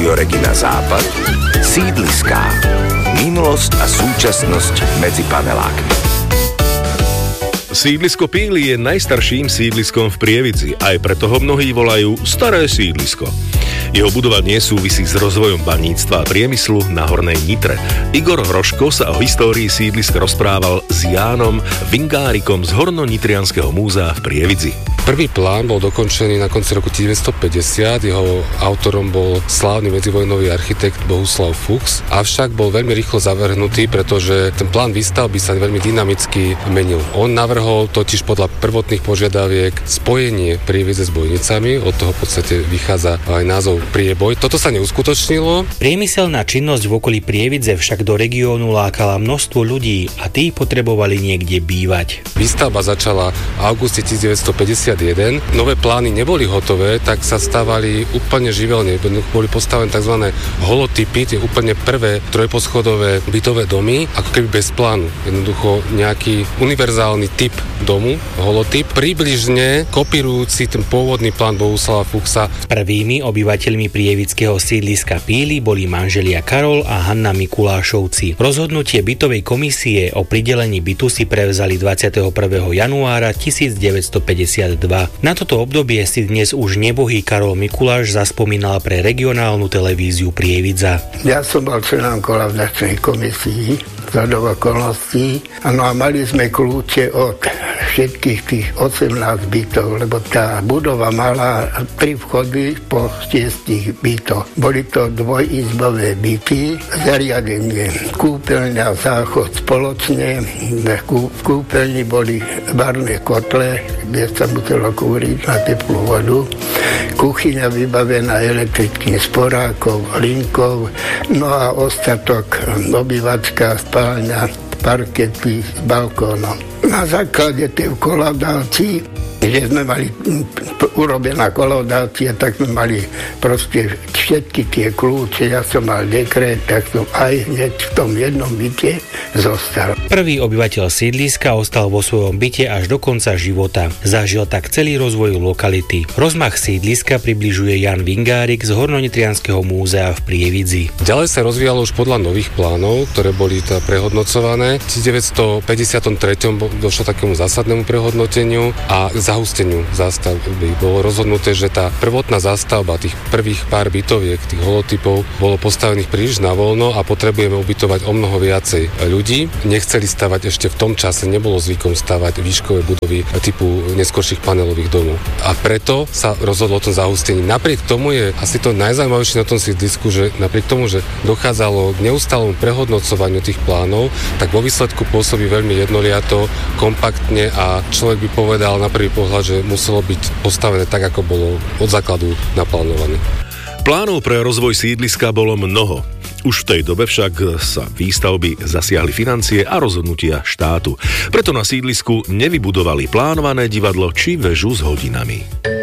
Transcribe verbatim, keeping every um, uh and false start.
Rádio Regina Západ, sídliská. Minulosť a súčasnosť medzi panelákmi. Sídlisko Píly je najstarším sídliskom v Prievidzi, aj preto ho mnohí volajú Staré sídlisko. Jeho budovanie súvisí s rozvojom baníctva a priemyslu na Hornej Nitre. Igor Hroško sa o histórii sídlisk rozprával s Jánom Vingárikom z Horno-Nitrianskeho múzea v Prievidzi. Prvý plán bol dokončený na konci roku devätnásťstopäťdesiat, jeho autorom bol slávny medzivojnový architekt Bohuslav Fuchs, avšak bol veľmi rýchlo zavrhnutý, pretože ten plán výstavby sa veľmi dynamicky menil. On navrhol totiž podľa prvotných požiadaviek spojenie Prievidze s Bojnicami, od toho v podstate vychádza aj názov Prieboj. Toto sa neuskutočnilo. Priemyselná činnosť v okolí Prievidze však do regiónu lákala množstvo ľudí a tí potrebovali niekde bývať. Výstavba začala v auguste devätnásťstopäťdesiatjeden. Nové plány neboli hotové, tak sa stávali úplne živelne. Boli postavené tzv. Holotypy, tie úplne prvé trojposchodové bytové domy, ako keby bez plánu. Jednoducho nejaký univerzálny typ domu, holotyp, približne kopírujúci ten pôvodný plán Bohuslava Fuchsa. Prvými obyvateľmi prievidského sídliska Píly boli manželia Karol a Hanna Mikulášovci. Rozhodnutie bytovej komisie o pridelení bytu si prevzali dvadsiateho prvého januára tisícdeväťstopäťdesiatdva. Na toto obdobie si dnes už nebohý Karol Mikuláš zaspomínal pre regionálnu televíziu Prievidza. Ja som bol členom kolaudačnej komisii zhodou okolností. No a mali sme kľúče od všetkých tých osemnásť bytov, lebo tá budova mala tri vchody po šiestich bytoch. Boli to dvojizbové byty, zariadenie kúpeľňa a záchod spoločne. V kúpeľni boli barné kotle, kde sa muselo kúriť na teplú vodu. Kuchyňa vybavená elektrickým sporákom, linkou, no a ostatok obyvačka, spálňa, parkety s balkónom. Na základe tej kolaudácii, že sme mali urobená kolaudácia, tak sme mali proste všetky tie kľúče. Ja som mal dekret, tak som aj hneď v tom jednom byte zostal. Prvý obyvateľ sídliska ostal vo svojom byte až do konca života. Zažil tak celý rozvoj lokality. Rozmach sídliska približuje Jan Vingárik z Horno-Nitrianskeho múzea v Prievidzi. Ďalej sa rozvíjalo už podľa nových plánov, ktoré boli teda prehodnocované. V devätnásťstopäťdesiattri došlo takému zásadnému prehodnoteniu a zahusteniu zástavby. Bolo rozhodnuté, že tá prvotná zástavba tých prvých pár bytoviek, tých holotypov, bolo postavených príliš na voľno a potrebujeme ubytovať o mnoho viacej ľudí. Nechceli stavať ešte v tom čase, nebolo zvykom stavať výškové budovy typu neskorších panelových domov. A preto sa rozhodlo o tom zahustení. Napriek tomu je asi to najzaujímavejšie na tom sídlisku, že napriek tomu, že dochádzalo k neustálemu prehodnocovaniu tých plánov, tak vo výsledku pôsobí veľmi jednoliato, kompaktne a človek by povedal na prvý pohľad, že muselo byť postavené tak, ako bolo od základu naplánované. Plánov pre rozvoj sídliska bolo mnoho. Už v tej dobe však sa výstavby zasiahli financie a rozhodnutia štátu. Preto na sídlisku nevybudovali plánované divadlo či väžu s hodinami.